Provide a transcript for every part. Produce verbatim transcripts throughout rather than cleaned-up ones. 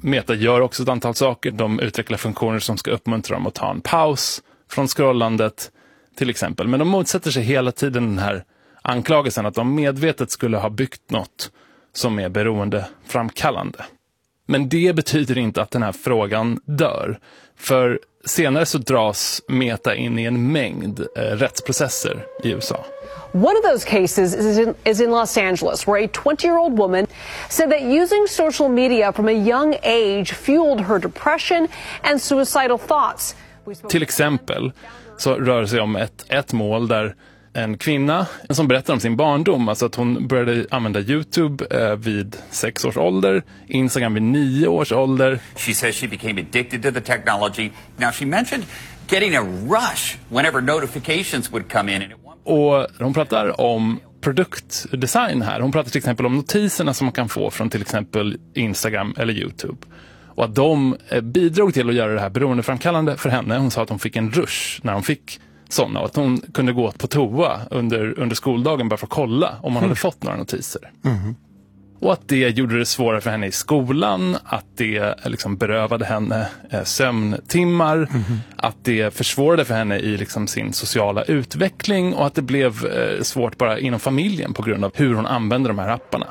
Meta gör också ett antal saker. De utvecklar funktioner som ska uppmuntra dem att ta en paus från scrollandet till exempel. Men de motsätter sig hela tiden den här anklagelsen att de medvetet skulle ha byggt något som är beroendeframkallande. Men det betyder inte att den här frågan dör. För senare så dras Meta in i en mängd eh, rättsprocesser i U S A. One of those cases is in, is in Los Angeles, where a twenty-year-old woman said that using social media from a young age fueled her depression and suicidal thoughts. Till exempel så rör det sig om ett, ett mål där en kvinna som berättar om sin barndom, alltså att hon började använda YouTube eh, vid sex års ålder, Instagram vid nio års ålder. She says she became addicted to the technology. Now she mentioned getting a rush whenever notifications would come in. Och hon pratar om produktdesign här. Hon pratar till exempel om notiserna som man kan få från till exempel Instagram eller YouTube. Och att de bidrog till att göra det här beroendeframkallande för henne. Hon sa att hon fick en rush när hon fick sådana. Och att hon kunde gå på toa under, under skoldagen bara för att kolla om hon mm. hade fått några notiser. Mm. Och att det gjorde det svårare för henne i skolan, att det liksom berövade henne eh, sömntimmar, mm. att det försvårade för henne i liksom sin sociala utveckling och att det blev eh, svårt bara inom familjen på grund av hur hon använder de här apparna.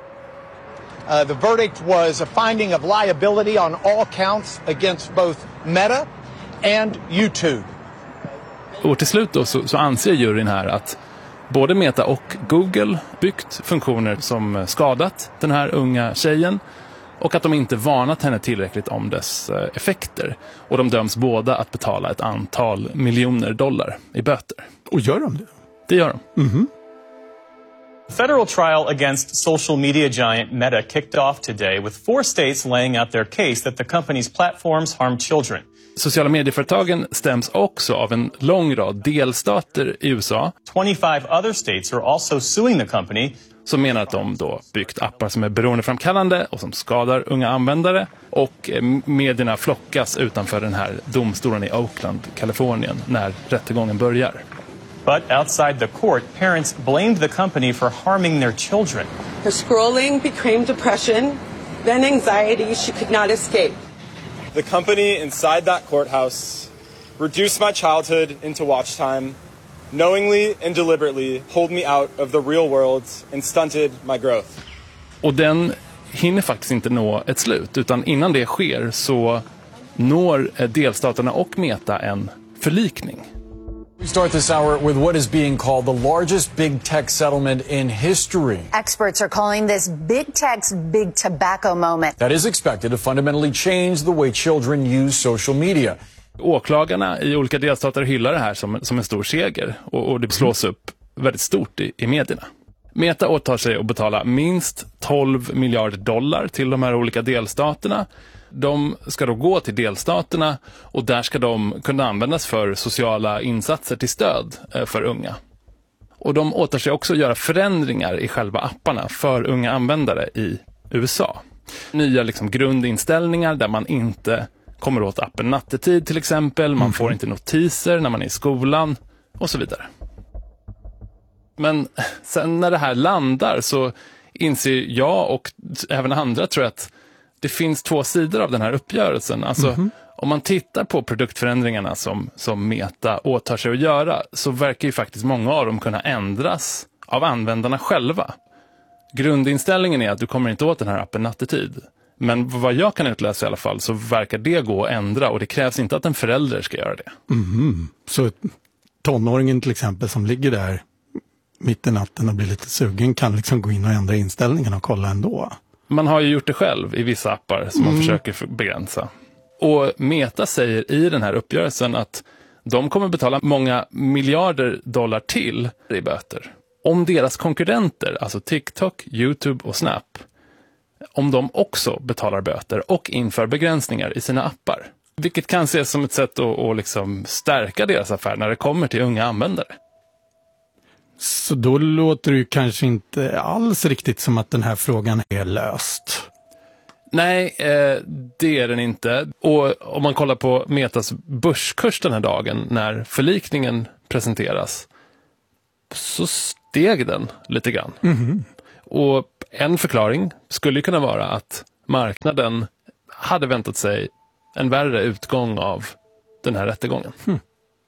Uh, the verdict was a finding of liability on all counts against both Meta and YouTube. Och till slut då så, så anser juryn här att både Meta och Google byggt funktioner som skadat den här unga tjejen och att de inte varnat henne tillräckligt om dess effekter. Och de döms båda att betala ett antal miljoner dollar i böter. Och gör de det? Det gör de. Mm-hmm. The federal trial against social media giant Meta kicked off today with four states laying out their case that the company's platforms harm children. Sociala medieföretagen stäms också av en lång rad delstater i U S A. twenty-five other states are also suing the company. Som menar att de då byggt appar som är beroendeframkallande och som skadar unga användare. Och medierna flockas utanför den här domstolen i Oakland, Kalifornien, när rättegången börjar. But outside the court, parents blamed the company for harming their children. Her scrolling became depression, then anxiety she could not escape. The company inside that courthouse reduced my childhood into watch time, knowingly and deliberately pulled me out of the real world and stunted my growth. Och den hinner faktiskt inte nå ett slut, utan innan det sker så når delstaterna och Meta en förlikning. We start this hour with what is being called the largest big tech settlement in history. Experts are calling this big tech's big tobacco moment. That is expected to fundamentally change the way children use social media. Åklagarna i olika delstater hyllar det här som, som en stor seger och, och det slås upp väldigt stort i, i medierna. Meta åtar sig att betala minst tolv miljarder dollar till de här olika delstaterna. De ska då gå till delstaterna och där ska de kunna användas för sociala insatser till stöd för unga. Och de åtar sig också att göra förändringar i själva apparna för unga användare i U S A. Nya liksom grundinställningar där man inte kommer åt appen nattetid till exempel, man får inte notiser när man är i skolan och så vidare. Men sen när det här landar så inser jag och även andra tror jag att det finns två sidor av den här uppgörelsen. Alltså mm-hmm. om man tittar på produktförändringarna som, som Meta åtar sig att göra så verkar ju faktiskt många av dem kunna ändras av användarna själva. Grundinställningen är att du kommer inte åt den här appen nattetid. Men vad jag kan utläsa i alla fall så verkar det gå att ändra och det krävs inte att en förälder ska göra det. Mm-hmm. Så tonåringen till exempel som ligger där mitt i natten och blir lite sugen kan liksom gå in och ändra inställningen och kolla ändå. Man har ju gjort det själv i vissa appar som man mm. försöker begränsa. Och Meta säger i den här uppgörelsen att de kommer betala många miljarder dollar till i böter. Om deras konkurrenter, alltså TikTok, YouTube och Snap, om de också betalar böter och inför begränsningar i sina appar. Vilket kan ses som ett sätt att, att liksom stärka deras affär när det kommer till unga användare. Så då låter det ju kanske inte alls riktigt som att den här frågan är löst. Nej, eh, det är den inte. Och om man kollar på Metas börskurs den här dagen när förlikningen presenteras så steg den lite grann. Mm-hmm. Och en förklaring skulle kunna vara att marknaden hade väntat sig en värre utgång av den här rättegången. Hmm.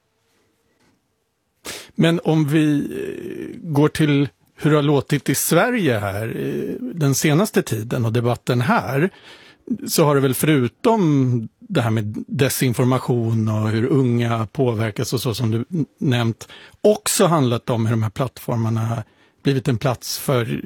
Men om vi går till hur det har låtit i Sverige här den senaste tiden och debatten här, så har det väl förutom det här med desinformation och hur unga påverkas och så som du nämnt, också handlat om hur de här plattformarna har blivit en plats för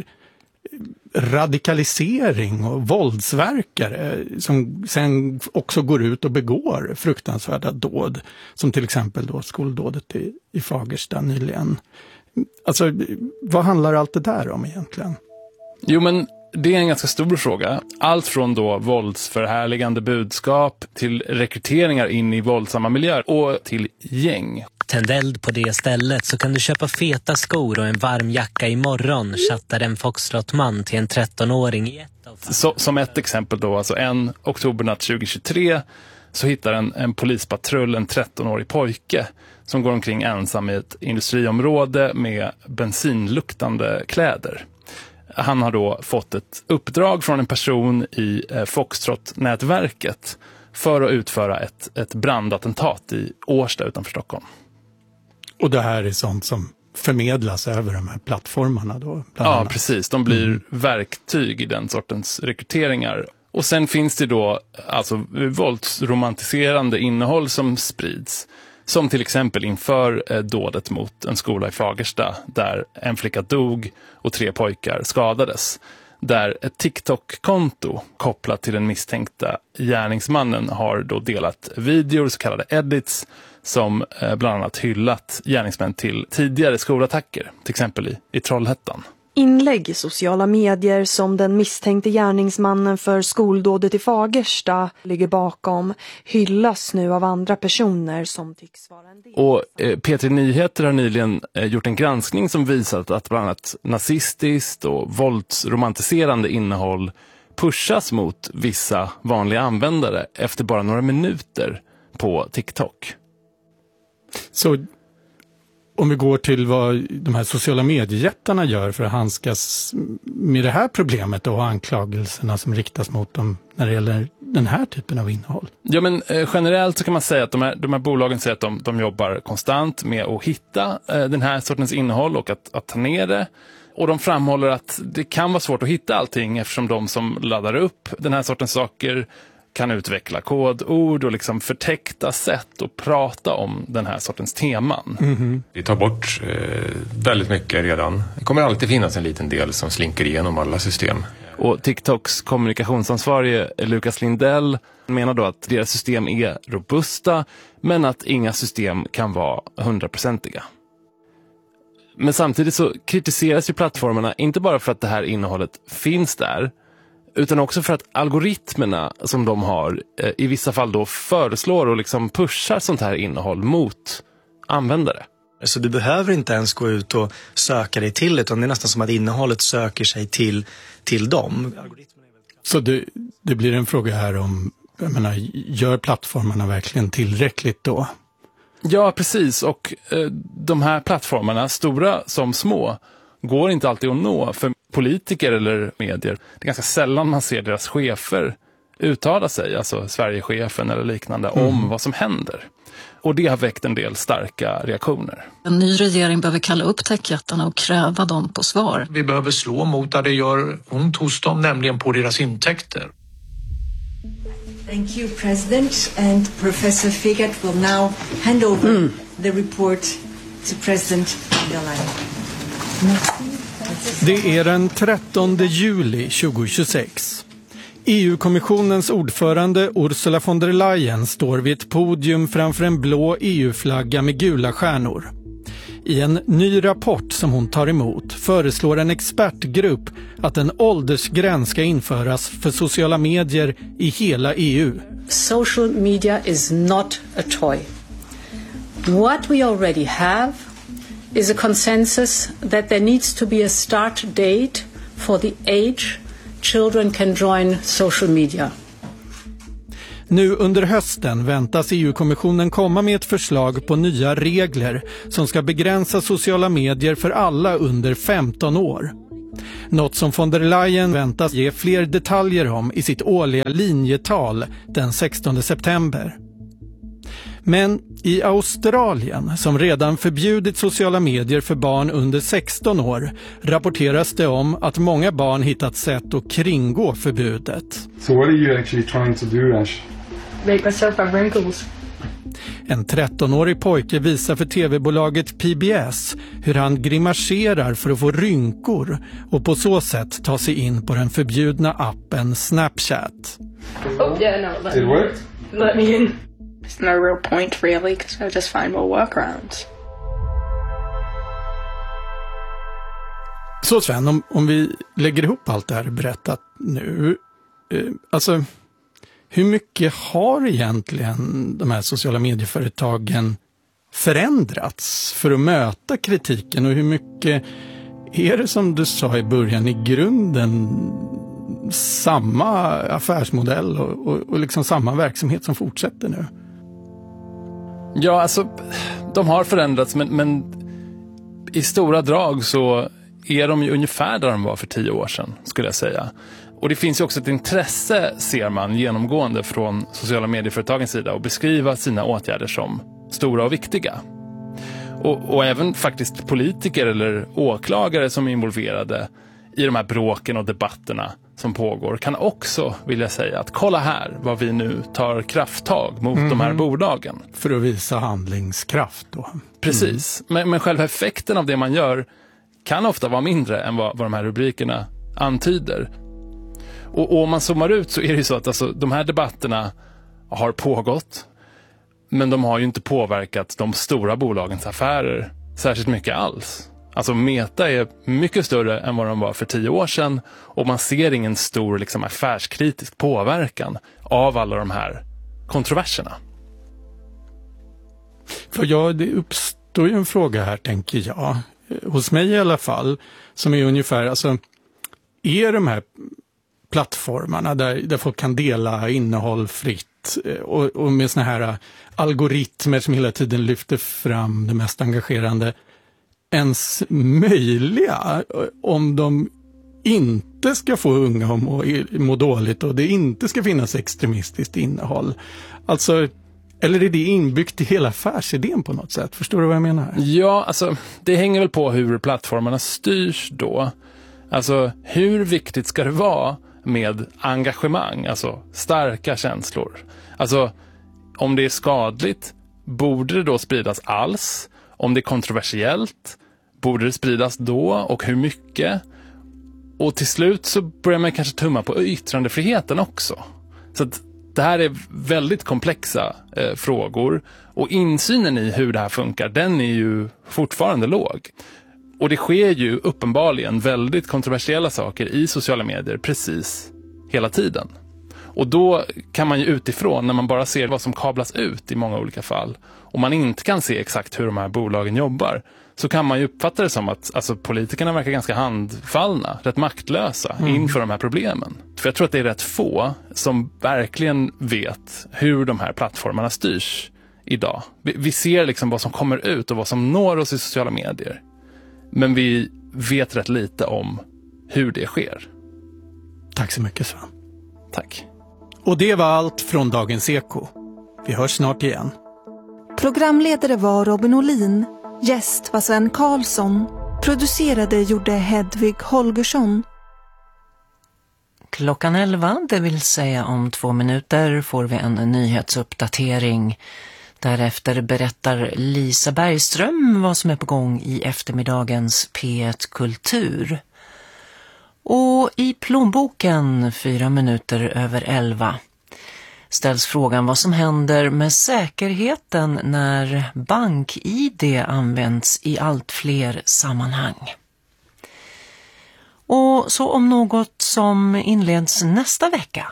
radikalisering och våldsverkare som sen också går ut och begår fruktansvärda dåd, som till exempel då skoldådet i, i Fagersta nyligen. Alltså, vad handlar allt det där om egentligen? Jo, men det är en ganska stor fråga. Allt från då våldsförhärligande budskap till rekryteringar in i våldsamma miljöer och till gäng. Tänd eld på det stället så kan du köpa feta skor och en varm jacka imorgon, chattar en foxtrotman till en trettonåring i ett av så, Som ett exempel då, alltså en oktobernatt tjugohundratjugotre så hittar en, en polispatrull en trettonårig pojke som går omkring ensam i ett industriområde med bensinluktande kläder. Han har då fått ett uppdrag från en person i eh, Foxtrot-nätverket för att utföra ett, ett brandattentat i Årsta utanför Stockholm. Och det här är sånt som förmedlas över de här plattformarna då? Ja, annat. Precis. De blir mm. verktyg i den sortens rekryteringar. Och sen finns det då alltså våldsromantiserande innehåll som sprids. Som till exempel inför eh, dådet mot en skola i Fagersta där en flicka dog och tre pojkar skadades. Där ett TikTok-konto kopplat till den misstänkta gärningsmannen har då delat videor, så kallade edits, som eh, bland annat hyllat gärningsmän till tidigare skolattacker, till exempel i, i Trollhättan. Inlägg i sociala medier som den misstänkte gärningsmannen för skoldådet i Fagersta ligger bakom hyllas nu av andra personer som tycks vara en del. Och eh, P tre Nyheter har nyligen eh, gjort en granskning som visat att bland annat nazistiskt och våldsromantiserande innehåll pushas mot vissa vanliga användare efter bara några minuter på TikTok. Så om vi går till vad de här sociala mediejättarna gör för att handskas med det här problemet och anklagelserna som riktas mot dem när det gäller den här typen av innehåll. Ja, men eh, generellt så kan man säga att de här, de här bolagen säger att de, de jobbar konstant med att hitta eh, den här sortens innehåll och att, att ta ner det. Och de framhåller att det kan vara svårt att hitta allting eftersom de som laddar upp den här sortens saker kan utveckla kodord och liksom förtäckta sätt att prata om den här sortens teman. Mm-hmm. Vi tar bort eh, väldigt mycket redan. Det kommer alltid finnas en liten del som slinker igenom alla system. Och TikToks kommunikationsansvarige Lukas Lindell menar då att deras system är robusta men att inga system kan vara hundraprocentiga. Men samtidigt så kritiseras ju plattformarna inte bara för att det här innehållet finns där, utan också för att algoritmerna som de har eh, i vissa fall då föreslår och liksom pushar sånt här innehåll mot användare. Så du behöver inte ens gå ut och söka dig till det, utan det är nästan som att innehållet söker sig till, till dem. Så det, det blir en fråga här om, jag menar, gör plattformarna verkligen tillräckligt då? Ja, precis. Och eh, de här plattformarna, stora som små, går inte alltid att nå för politiker eller medier. Det är ganska sällan man ser deras chefer uttala sig, alltså Sverigechefen eller liknande, mm. om vad som händer. Och det har väckt en del starka reaktioner. En ny regering behöver kalla upp techjättarna och kräva dem på svar. Vi behöver slå mot där det gör ont hos dem, nämligen på deras intäkter. Thank you, President. And Professor Figert will now hand over mm. the report to President von der Leyen. Det är den trettonde juli tjugohundratjugosex. E U-kommissionens ordförande Ursula von der Leyen står vid ett podium framför en blå E U-flagga med gula stjärnor. I en ny rapport som hon tar emot föreslår en expertgrupp att en åldersgräns ska införas för sociala medier i hela E U. Social media is not a toy. What we already have is a consensus that there needs to be a start date for the age children can join social media. Nu under hösten väntas E U-kommissionen komma med ett förslag på nya regler som ska begränsa sociala medier för alla under femton år. Något som von der Leyen väntas ge fler detaljer om i sitt årliga linjetal den sextonde september. Men i Australien, som redan förbjudit sociala medier för barn under sexton år, rapporteras det om att många barn hittat sätt att kringgå förbudet. So what are you actually trying to do, Ash? Make myself have wrinkles. En trettonårig pojke visar för tv-bolaget P B S hur han grimaserar för att få rynkor och på så sätt ta sig in på den förbjudna appen Snapchat. Oh yeah, no, let It me, worked? let me in. There's no real point really, because I'll just find more workarounds. Så Sven, om, om vi lägger ihop allt det här berättat nu, eh, alltså hur mycket har egentligen de här sociala medieföretagen förändrats för att möta kritiken, och hur mycket är det, som du sa i början, i grunden samma affärsmodell och, och, och liksom samma verksamhet som fortsätter nu? Ja, alltså de har förändrats, men, men i stora drag så är de ju ungefär där de var för tio år sedan, skulle jag säga. Och det finns ju också ett intresse, ser man, genomgående från sociala medieföretagens sida att beskriva sina åtgärder som stora och viktiga. Och, och även faktiskt politiker eller åklagare som är involverade i de här bråken och debatterna som pågår kan också vilja säga att kolla här vad vi nu tar krafttag mot mm. de här bolagen. För att visa handlingskraft då. Precis, mm. men, men själva effekten av det man gör kan ofta vara mindre än vad, vad de här rubrikerna antyder. Och, och om man zoomar ut så är det ju så att alltså, de här debatterna har pågått, men de har ju inte påverkat de stora bolagens affärer särskilt mycket alls. Alltså Meta är mycket större än vad de var för tio år sedan, och man ser ingen stor liksom, affärskritisk påverkan av alla de här kontroverserna. För ja, det uppstår ju en fråga här, tänker jag, hos mig i alla fall, som är ungefär, alltså, är de här plattformarna där, där folk kan dela innehåll fritt och, och med såna här algoritmer som hela tiden lyfter fram det mest engagerande, ens möjliga om de inte ska få unga att må, må dåligt och det inte ska finnas extremistiskt innehåll? Alltså, eller är det inbyggt i hela affärsidén på något sätt? Förstår du vad jag menar? Ja, alltså det hänger väl på hur plattformarna styrs då. Alltså hur viktigt ska det vara med engagemang, alltså starka känslor? Alltså om det är skadligt, borde det då spridas alls? Om det är kontroversiellt, borde det spridas då och hur mycket? Och till slut så börjar man kanske tumma på yttrandefriheten också. Så att det här är väldigt komplexa eh, frågor, och insynen i hur det här funkar, den är ju fortfarande låg. Och det sker ju uppenbarligen väldigt kontroversiella saker i sociala medier precis hela tiden. Och då kan man ju utifrån, när man bara ser vad som kablas ut i många olika fall, och man inte kan se exakt hur de här bolagen jobbar, så kan man ju uppfatta det som att alltså, politikerna verkar ganska handfallna, rätt maktlösa mm. inför de här problemen. För jag tror att det är rätt få som verkligen vet hur de här plattformarna styrs idag. Vi, vi ser liksom vad som kommer ut och vad som når oss i sociala medier. Men vi vet rätt lite om hur det sker. Tack så mycket, Sven. Tack. Och det var allt från Dagens Eko. Vi hörs snart igen. Programledare var Robin Olin. Gäst var Sven Karlsson. Producerade gjorde Hedvig Holgersson. Klockan elva, det vill säga om två minuter, får vi en nyhetsuppdatering. Därefter berättar Lisa Bergström vad som är på gång i eftermiddagens P ett Kultur. Och i plånboken, fyra minuter över elva, ställs frågan vad som händer med säkerheten när bank-I D används i allt fler sammanhang. Och så om något som inleds nästa vecka.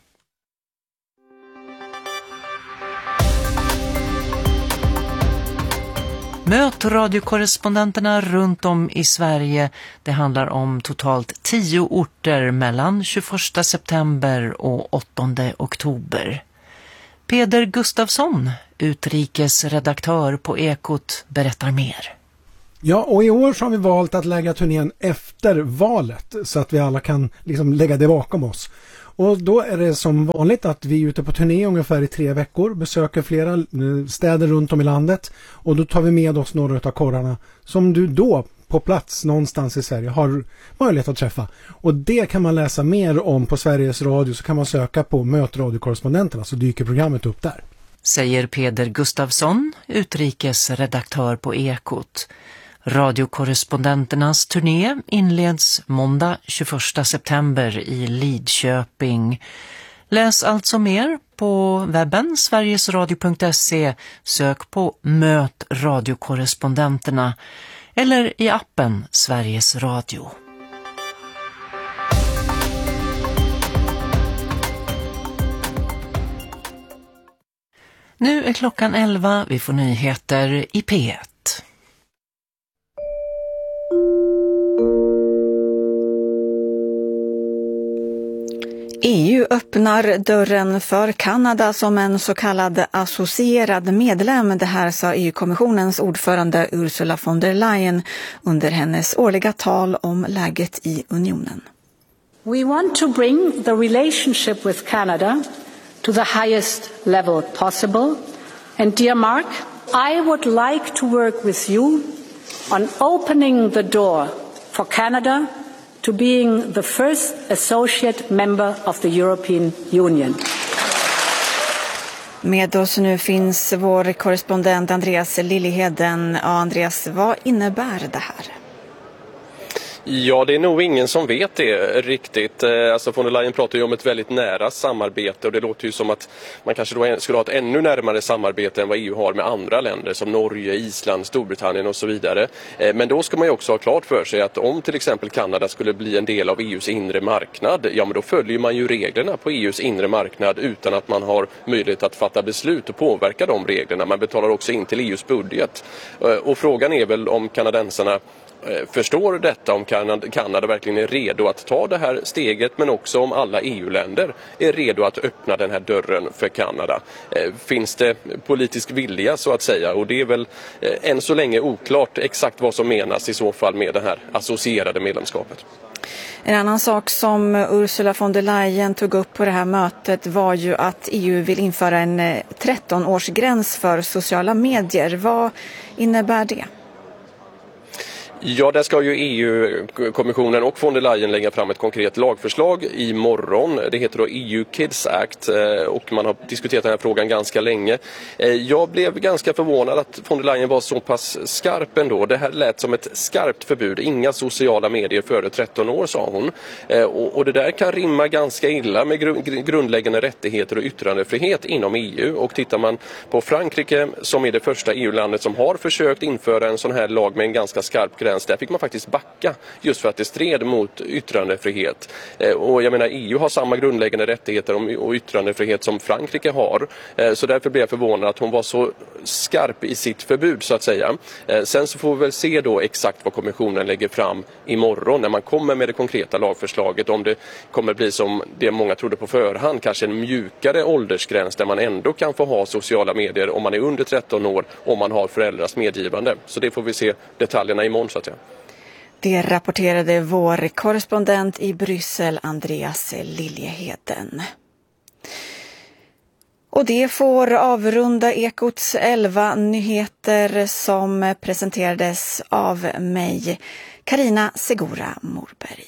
Möt radiokorrespondenterna runt om i Sverige. Det handlar om totalt tio orter mellan tjugoförsta september och åttonde oktober. Peder Gustafsson, utrikesredaktör på Ekot, berättar mer. Ja, och i år så har vi valt att lägga turnén efter valet så att vi alla kan liksom lägga det bakom oss. Och då är det som vanligt att vi är ute på turné ungefär i tre veckor, besöker flera städer runt om i landet och då tar vi med oss några av korrarna som du då på plats någonstans i Sverige har möjlighet att träffa. Och det kan man läsa mer om på Sveriges Radio, så kan man söka på Mötradiokorrespondenterna så dyker programmet upp där. Säger Peder Gustafsson, utrikesredaktör på Ekot. Radiokorrespondenternas turné inleds måndag tjugoförsta september i Lidköping. Läs alltså mer på webben sverigesradio punkt se, sök på Möt radiokorrespondenterna eller i appen Sveriges Radio. Nu är klockan elva, vi får nyheter i P ett. E U öppnar dörren för Kanada som en så kallad associerad medlem. Det här sa E U-kommissionens ordförande Ursula von der Leyen under hennes årliga tal om läget i unionen. We want to bring the relationship with Canada to the highest level possible. And dear Mark, I would like to work with you on opening the door for Canada to being the first associate member of the European Union. Med oss nu finns vår korrespondent Andreas Liljeheden. Ja, Andreas, vad innebär det här? Ja, det är nog ingen som vet det riktigt. Alltså von der Leyen pratar ju om ett väldigt nära samarbete och det låter ju som att man kanske då skulle ha ett ännu närmare samarbete än vad E U har med andra länder som Norge, Island, Storbritannien och så vidare. Men då ska man ju också ha klart för sig att om till exempel Kanada skulle bli en del av E U:s inre marknad, ja men då följer man ju reglerna på E U:s inre marknad utan att man har möjlighet att fatta beslut och påverka de reglerna. Man betalar också in till E U:s budget. Och frågan är väl om kanadensarna förstår detta, om Kanada, Kanada verkligen är redo att ta det här steget, men också om alla E U-länder är redo att öppna den här dörren för Kanada. Finns det politisk vilja så att säga, och det är väl än så länge oklart exakt vad som menas i så fall med det här associerade medlemskapet. En annan sak som Ursula von der Leyen tog upp på det här mötet var ju att E U vill införa en tretton-årsgräns för sociala medier. Vad innebär det? Ja, där ska ju E U-kommissionen och von der Leyen lägga fram ett konkret lagförslag imorgon. Det heter då E U Kids Act och man har diskuterat den här frågan ganska länge. Jag blev ganska förvånad att von der Leyen var så pass skarp ändå. Det här lät som ett skarpt förbud. Inga sociala medier före tretton år, sa hon. Och det där kan rimma ganska illa med grundläggande rättigheter och yttrandefrihet inom E U. Och tittar man på Frankrike, som är det första E U-landet som har försökt införa en sån här lag med en ganska skarp gräns, där fick man faktiskt backa just för att det stred mot yttrandefrihet. Och jag menar, E U har samma grundläggande rättigheter och yttrandefrihet som Frankrike har. Så därför blev jag förvånad att hon var så skarp i sitt förbud så att säga. Sen så får vi väl se då exakt vad kommissionen lägger fram imorgon när man kommer med det konkreta lagförslaget. Om det kommer bli som det många trodde på förhand, kanske en mjukare åldersgräns där man ändå kan få ha sociala medier om man är under tretton år, om man har föräldrars medgivande. Så det får vi se detaljerna imorgon så att säga. Det rapporterade vår korrespondent i Bryssel, Andreas Liljeheden. Och det får avrunda Ekots elva nyheter som presenterades av mig, Karina Segura Morberg.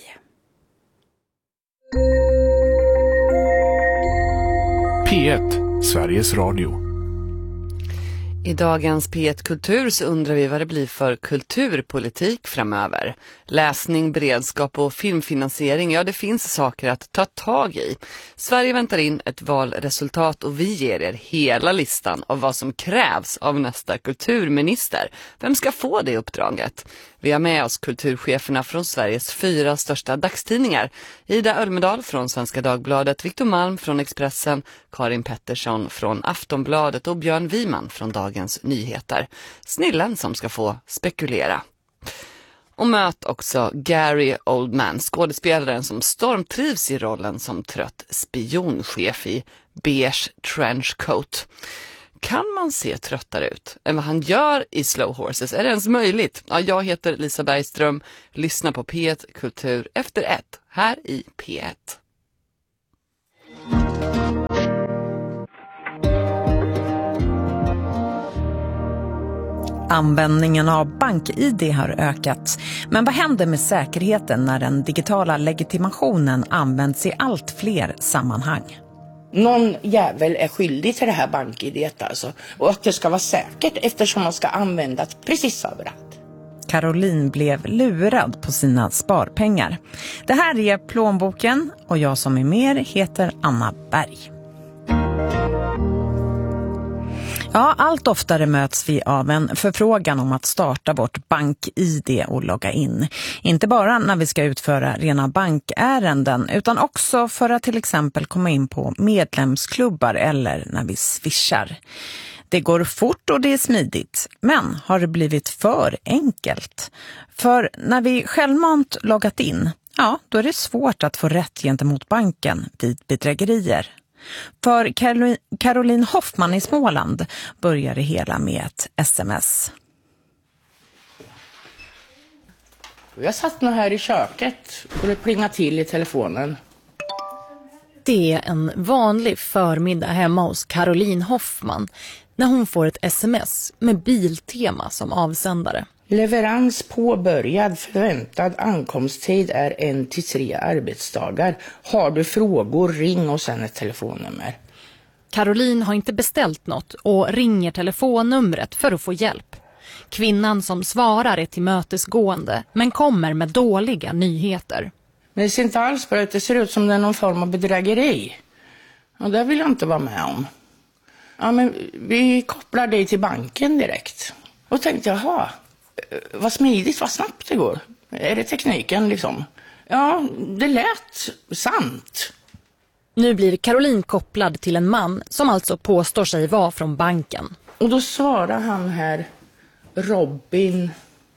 P ett, Sveriges Radio. I dagens P ett Kultur så undrar vi vad det blir för kulturpolitik framöver. Läsning, beredskap och filmfinansiering, ja det finns saker att ta tag i. Sverige väntar in ett valresultat och vi ger er hela listan av vad som krävs av nästa kulturminister. Vem ska få det uppdraget? Vi har med oss kulturcheferna från Sveriges fyra största dagstidningar. Ida Ölmedal från Svenska Dagbladet, Victor Malm från Expressen, Karin Pettersson från Aftonbladet och Björn Wiman från Dagens Nyheter. Snillen som ska få spekulera. Och möt också Gary Oldman, skådespelaren som stormtrivs i rollen som trött spionchef i beige trenchcoat. Kan man se tröttare ut än vad han gör i Slow Horses? Är det ens möjligt? Ja, jag heter Lisa Bergström. Lyssna på P ett Kultur efter ett här i P ett. Användningen av bank-I D har ökat. Men vad händer med säkerheten när den digitala legitimationen används i allt fler sammanhang? Någon jävel är skyldig till det här bank-I D alltså. Och att det ska vara säkert eftersom man ska användas precis överallt. Caroline blev lurad på sina sparpengar. Det här är Plånboken och jag som är mer heter Anna Berg. Ja, allt oftare möts vi av en förfrågan om att starta vårt bank-I D och logga in. Inte bara när vi ska utföra rena bankärenden utan också för att till exempel komma in på medlemsklubbar eller när vi swishar. Det går fort och det är smidigt, men har det blivit för enkelt? För när vi självmant loggat in, ja, då är det svårt att få rätt gentemot banken vid bedrägerier. För Caroline Hoffman i Småland börjar det hela med ett sms. Jag satt nog här i köket och det plingade till i telefonen. Det är en vanlig förmiddag hemma hos Caroline Hoffman när hon får ett sms med Biltema som avsändare. Leverans påbörjad, förväntad ankomsttid är en till tre arbetsdagar. Har du frågor, ring och sen ett telefonnummer. Caroline har inte beställt något och ringer telefonnumret för att få hjälp. Kvinnan som svarar är tillmötesgående men kommer med dåliga nyheter. Men det ser inte alls bra ut, det ser ut som det är någon form av bedrägeri. Och det vill jag inte vara med om. Ja, men vi kopplar dig till banken direkt. Och tänkte, jaha, vad smidigt, vad snabbt det går. Är det tekniken liksom? Ja, det lät sant. Nu blir Caroline kopplad till en man som alltså påstår sig vara från banken. Och då svarar han här, Robin.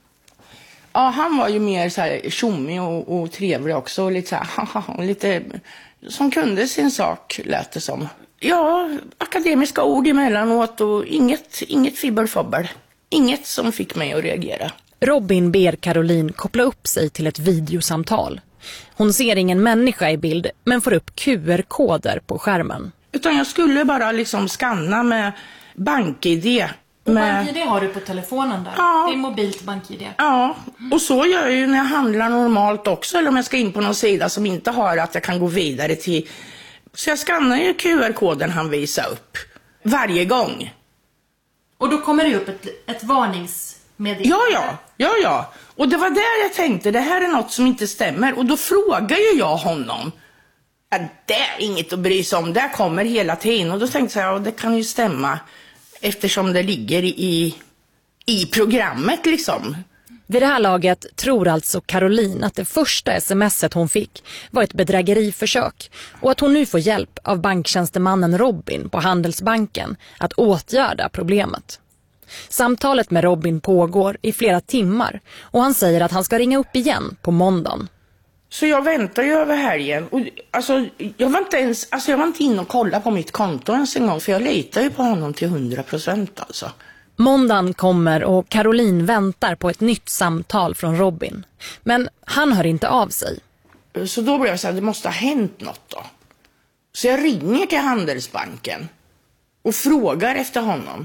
Ja, han var ju mer så här tjommig och, och trevlig också. Och lite så här, lite som kunde sin sak, lät det som. Ja, akademiska ord emellanåt och inget, inget fibberfobber. Inget som fick mig att reagera. Robin ber Caroline koppla upp sig till ett videosamtal. Hon ser ingen människa i bild men får upp Q R-koder på skärmen. Utan jag skulle bara liksom skanna med bank-I D. Med... BankID har du på telefonen där. Ja. Det är mobilt BankID. Ja, och så gör jag ju när jag handlar normalt också. Eller om jag ska in på någon sida som inte har att jag kan gå vidare till. Så jag skannar ju Q R-koden han visar upp. Varje gång. Och då kommer det upp ett, ett varningsmeddelande. Ja, ja, ja, ja. Och det var där jag tänkte, det här är något som inte stämmer. Och då frågar ju jag honom. Ja, det är inget att bry sig om. Det kommer hela tiden. Och då tänkte jag, ja, det kan ju stämma. Eftersom det ligger i, i programmet liksom. Vid det här laget tror alltså Caroline att det första smset hon fick var ett bedrägeriförsök och att hon nu får hjälp av banktjänstemannen Robin på Handelsbanken att åtgärda problemet. Samtalet med Robin pågår i flera timmar och han säger att han ska ringa upp igen på måndagen. Så jag väntar ju över helgen och alltså jag var inte ens alltså jag var inte inne och kolla på mitt konto ens en gång för jag litar ju på honom till hundra procent alltså. Måndagen kommer och Caroline väntar på ett nytt samtal från Robin. Men han hör inte av sig. Så då blir jag så här, det måste ha hänt något då. Så jag ringer till Handelsbanken och frågar efter honom.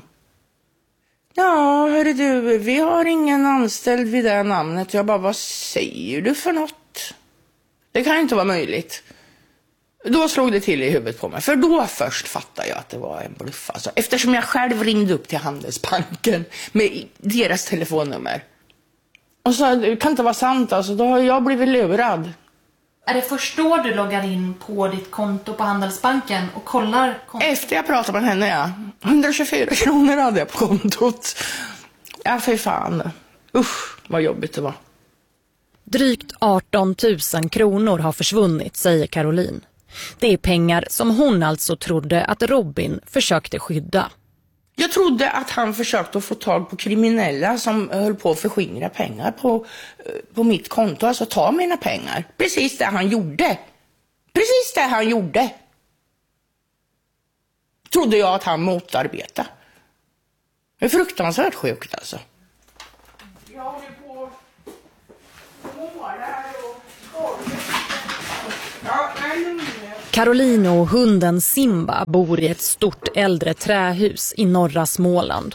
Ja, hörru du, vi har ingen anställd vid det namnet. Jag bara, vad säger du för något? Det kan inte vara möjligt. Då slog det till i huvudet på mig. För då först fattade jag att det var en bluff. Alltså, eftersom jag själv ringde upp till Handelsbanken med deras telefonnummer. Och så det kan inte vara sant. Alltså, då har jag blivit lurad. Är det först då du loggar in på ditt konto på Handelsbanken och kollar kontot? Efter jag pratade med henne, ja. hundratjugofyra kronor hade jag på kontot. Ja, för fan. Usch, vad jobbigt det var. Drygt arton tusen kronor har försvunnit, säger Caroline. Det är pengar som hon alltså trodde att Robin försökte skydda. Jag trodde att han försökte att få tag på kriminella som höll på att förskingra pengar på, på mitt konto. Alltså ta mina pengar. Precis det han gjorde. Precis det han gjorde. Trodde jag att han motarbetade. Det är fruktansvärt sjukt alltså. Jag håller på och målar och ja, nej, Caroline och hunden Simba bor i ett stort äldre trähus i norra Småland.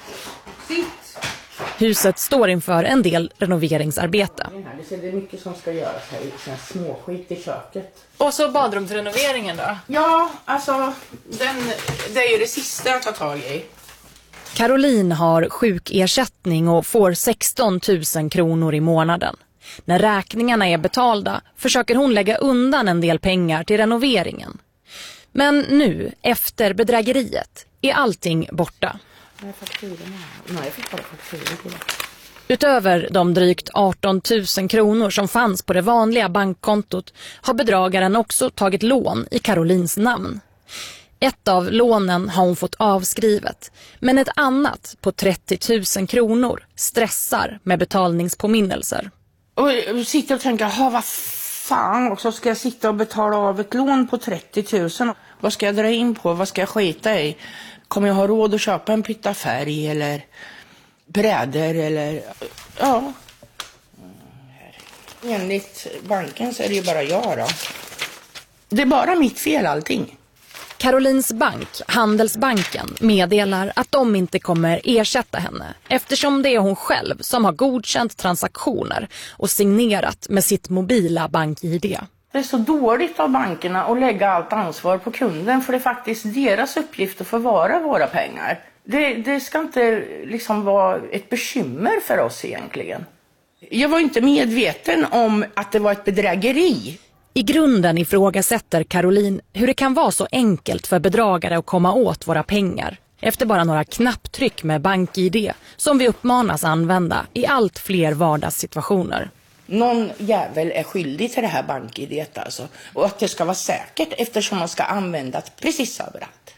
Huset står inför en del renoveringsarbete. Det är mycket som ska göras här, sån småskit i köket. Och så badrumsrenoveringen då? Ja, alltså den, det är ju det sista jag tar tag i. Caroline har sjukersättning och får sexton tusen kronor i månaden. När räkningarna är betalda försöker hon lägga undan en del pengar till renoveringen. Men nu, efter bedrägeriet, är allting borta. Utöver de drygt arton tusen kronor som fanns på det vanliga bankkontot har bedragaren också tagit lån i Carolines namn. Ett av lånen har hon fått avskrivet, men ett annat på trettio tusen kronor stressar med betalningspåminnelser. Och jag sitter och tänker, ha vad fan, och så ska jag sitta och betala av ett lån på trettio tusen. Vad ska jag dra in på? Vad ska jag skita i? Kommer jag ha råd att köpa en pytta färg eller brädor eller ja. Enligt banken så är det ju bara jag då. Det är bara mitt fel allting. Carolines bank, Handelsbanken, meddelar att de inte kommer ersätta henne eftersom det är hon själv som har godkänt transaktioner och signerat med sitt mobila bank-I D. Det är så dåligt av bankerna att lägga allt ansvar på kunden, för det är faktiskt deras uppgift att förvara våra pengar. Det, det ska inte liksom vara ett bekymmer för oss egentligen. Jag var inte medveten om att det var ett bedrägeri. I grunden ifrågasätter Caroline hur det kan vara så enkelt för bedragare att komma åt våra pengar efter bara några knapptryck med bank-I D som vi uppmanas använda i allt fler vardagssituationer. Någon jävel är skyldig till det här bank-I D alltså, och att det ska vara säkert eftersom man ska använda det precis överallt.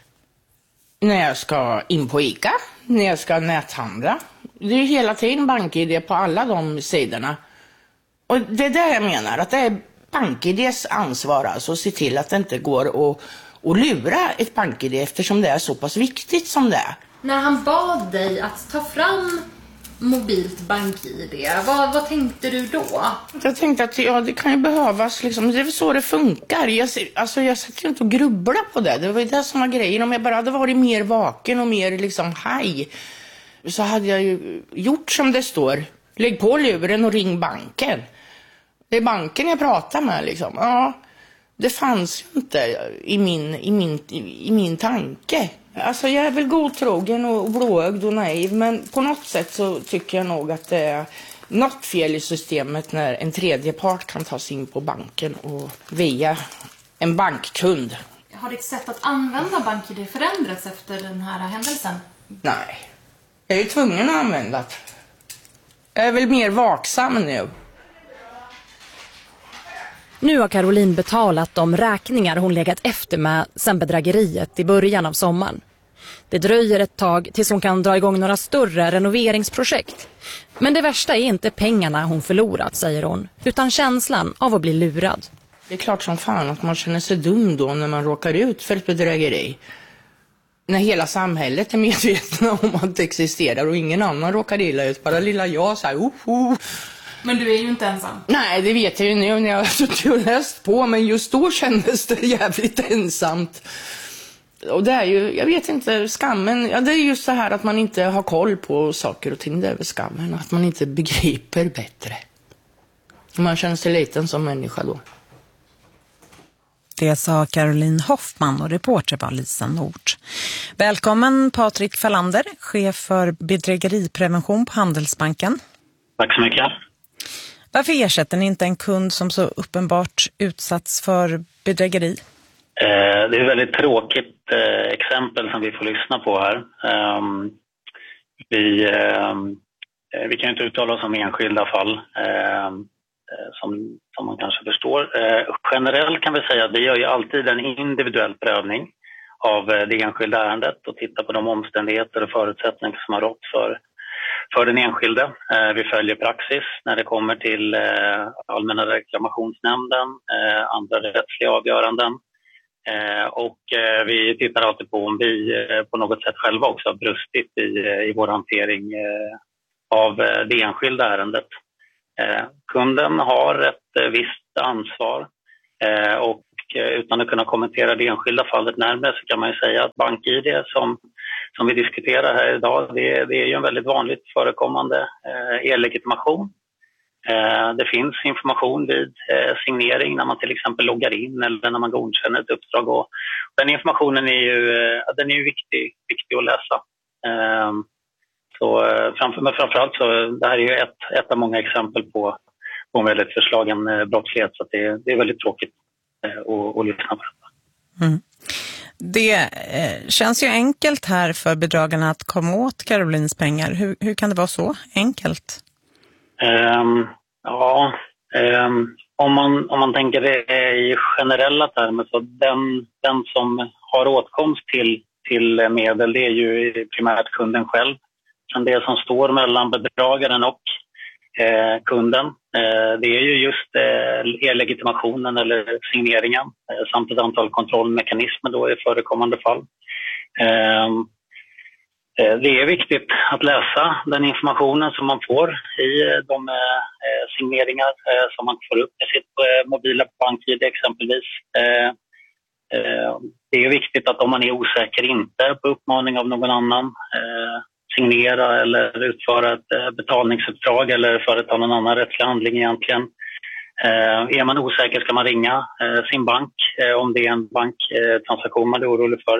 När jag ska in på ICA, när jag ska näthandla, det är hela tiden bank-I D på alla de sidorna. Och det är det jag menar, att det är bank-I Ds ansvar alltså att se till att det inte går att, att lura ett bank-I D eftersom det är så pass viktigt som det är. När han bad dig att ta fram mobilt bank-I D, vad, vad tänkte du då? Jag tänkte att ja, det kan ju behövas, liksom, det är så det funkar. Jag, alltså, jag satt ju inte och grubbla på det, det var ju det som var grejen. Om jag bara hade varit mer vaken och mer liksom haj, så hade jag ju gjort som det står. Lägg på luren och ring banken. Det är banken jag pratar med liksom. Ja, det fanns ju inte i min, i min, i min tanke. Alltså jag är väl godtrogen och blåögd och naiv, men på något sätt så tycker jag nog att det är något fel i systemet när en tredje part kan ta sig in på banken och via en bankkund. Har ditt sätt att använda bank-I D förändrats efter den här händelsen? Nej, jag är ju tvungen att använda det. Jag är väl mer vaksam nu. Nu har Caroline betalat de räkningar hon legat efter med sedan bedrägeriet i början av sommaren. Det dröjer ett tag tills hon kan dra igång några större renoveringsprojekt. Men det värsta är inte pengarna hon förlorat, säger hon, utan känslan av att bli lurad. Det är klart som fan att man känner sig dum då när man råkar ut för ett bedrägeri. När hela samhället är medvetna om att det existerar och ingen annan råkar illa ut. Bara lilla jag så här, oh, oh. Men du är ju inte ensam. Nej, det vet jag ju nu när jag har läst på. Men just då kändes det jävligt ensamt. Och det är ju, jag vet inte, skammen. Ja, det är just så här att man inte har koll på saker och ting. Det är väl skammen. Att man inte begriper bättre. Man känner sig liten som människa då. Det sa Caroline Hoffman och reporter var Lisa Nord. Välkommen Patrik Fallander, chef för bedrägeriprevention på Handelsbanken. Tack så mycket. Varför ersätter ni inte en kund som så uppenbart utsatts för bedrägeri? Eh, det är ett väldigt tråkigt eh, exempel som vi får lyssna på här. Um, vi, eh, vi kan ju inte uttala oss om enskilda fall. Eh, Som, som man kanske förstår. Eh, generellt kan vi säga att vi gör ju alltid en individuell prövning av eh, det enskilda ärendet och tittar på de omständigheter och förutsättningar som har rått för, för den enskilde. Eh, vi följer praxis när det kommer till eh, allmänna reklamationsnämnden, eh, andra rättsliga avgöranden. Eh, och eh, vi tittar alltid på om vi eh, på något sätt själva också har brustit i, eh, i vår hantering eh, av eh, det enskilda ärendet. Eh, kunden har ett eh, visst ansvar eh, och eh, utan att kunna kommentera det enskilda fallet närmare så kan man ju säga att BankID som, som vi diskuterar här idag, det, det är ju en väldigt vanligt förekommande eh, e-legitimation. Eh, det finns information vid eh, signering när man till exempel loggar in eller när man godkänner ett uppdrag. Och den informationen är ju, eh, den är ju viktig, viktig att läsa. Eh, så, eh, framför, men framförallt så det här är ju ett, ett av många exempel på, på en väldigt förslagen eh, brottslighet. Så att det, det är väldigt tråkigt eh, att, att lyssna på detta. Mm. Det eh, känns ju enkelt här för bedragarna att komma åt Karolins pengar. Hur, hur kan det vara så enkelt? Um, ja, um, om, man, om man tänker det i generella termer så den, den som har åtkomst till, till medel det är ju primärt kunden själv. Sen det som står mellan bedragaren och eh, kunden eh, det är ju just eh, e-legitimationen eller signeringen eh, samt ett antal kontrollmekanismer då i förekommande fall. Um, Det är viktigt att läsa den informationen som man får i de signeringar som man får upp med sitt mobila BankID exempelvis. Det är viktigt att om man är osäker inte på uppmaning av någon annan signera eller utföra ett betalningsuppdrag eller företa någon annan rättslig handling egentligen. Är man osäker ska man ringa sin bank om det är en banktransaktion man är orolig för.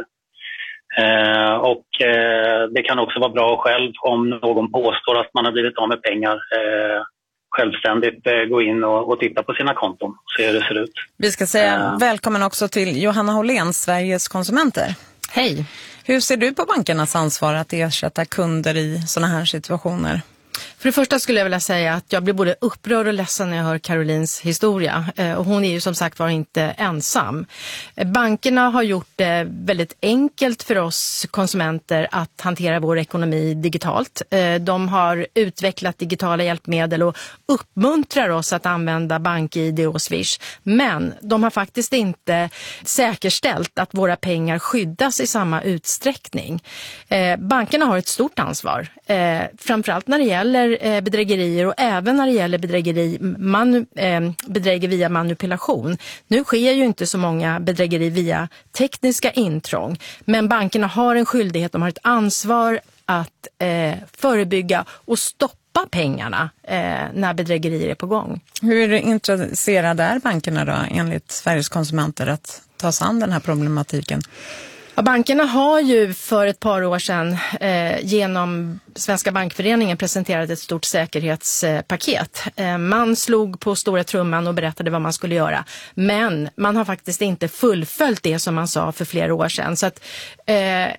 Eh, och eh, det kan också vara bra själv om någon påstår att man har blivit av med pengar eh, självständigt eh, gå in och, och titta på sina konton och se hur det ser ut. Vi ska säga eh. välkommen också till Johanna Hållén, Sveriges konsumenter. Hej. Hur ser du på bankernas ansvar att ersätta kunder i sådana här situationer? För det första skulle jag vilja säga att jag blir både upprörd och ledsen när jag hör Karolins historia. Och hon är ju som sagt var inte ensam. Bankerna har gjort det väldigt enkelt för oss konsumenter att hantera vår ekonomi digitalt. De har utvecklat digitala hjälpmedel och uppmuntrar oss att använda BankID och Swish. Men de har faktiskt inte säkerställt att våra pengar skyddas i samma utsträckning. Bankerna har ett stort ansvar. Framförallt när det gäller eller bedrägerier och även när det gäller bedrägeri, manu, eh, bedrägeri via manipulation. Nu sker ju inte så många bedrägeri via tekniska intrång, men bankerna har en skyldighet, de har ett ansvar att eh, förebygga och stoppa pengarna eh, när bedrägerier är på gång. Hur intresserade är bankerna då enligt Sveriges konsumenter att ta sig an den här problematiken? Ja, bankerna har ju för ett par år sedan eh, genom Svenska bankföreningen presenterat ett stort säkerhetspaket. Eh, man slog på stora trumman och berättade vad man skulle göra. Men man har faktiskt inte fullföljt det som man sa för flera år sedan. Så att, eh,